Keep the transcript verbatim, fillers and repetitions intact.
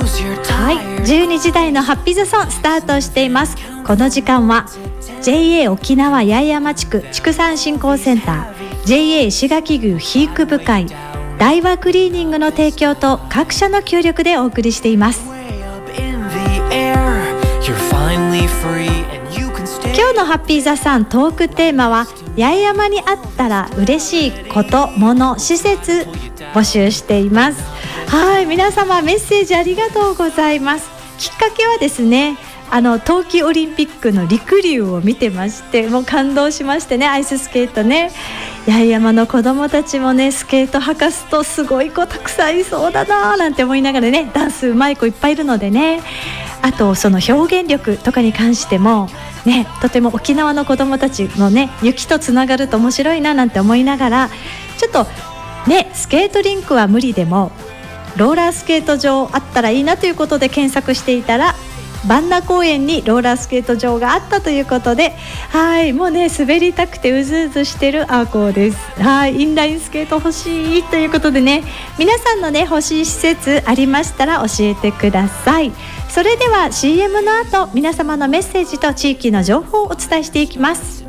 はい、じゅうにじ台のハッピーザソンスタートしています。この時間は ジェイエー 沖縄八重山地区畜産振興センター、 ジェイエー 石垣牛肥育部会、大和クリーニングの提供と各社の協力でお送りしています。今日のハッピーザさんトークテーマは、八重山にあったら嬉しいこと、もの、施設募集しています。はい、皆様メッセージありがとうございます。きっかけはですね、あの冬季オリンピックの陸竜を見てまして、もう感動しましてね、アイススケートね、八重山の子どもたちもね、スケート履かすとすごい子たくさんいそうだななんて思いながらね、ダンスうまい子いっぱいいるのでね、あとその表現力とかに関してもね、とても沖縄の子どもたちのね、雪とつながると面白いななんて思いながら、ちょっとね、スケートリンクは無理でもローラースケート場あったらいいなということで検索していたら、万名公園にローラースケート場があったということで、はい、もうね滑りたくてうずうずしてるアーコーです。はい、インラインスケート欲しいということでね、皆さんのね欲しい施設ありましたら教えてください。それでは シーエム の後、皆様のメッセージと地域の情報をお伝えしていきます。